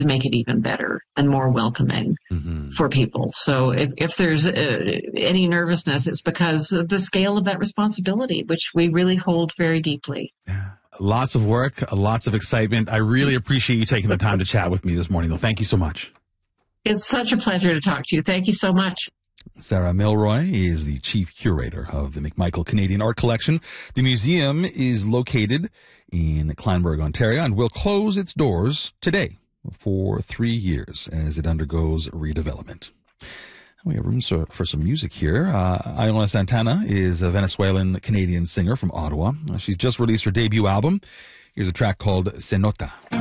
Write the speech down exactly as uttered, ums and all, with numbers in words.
make it even better and more welcoming mm-hmm. for people. So if, if there's uh, any nervousness, it's because of the scale of that responsibility, which we really hold very deeply. Yeah. Lots of work, lots of excitement. I really appreciate you taking the time to chat with me this morning, though. Thank you so much. It's such a pleasure to talk to you. Thank you so much. Sarah Milroy is the chief curator of the McMichael Canadian Art Collection. The museum is located in Kleinburg, Ontario, and will close its doors today for three years as it undergoes redevelopment. We have room for some music here. Uh, Iona Santana is a Venezuelan-Canadian singer from Ottawa. She's just released her debut album. Here's a track called Se Nota.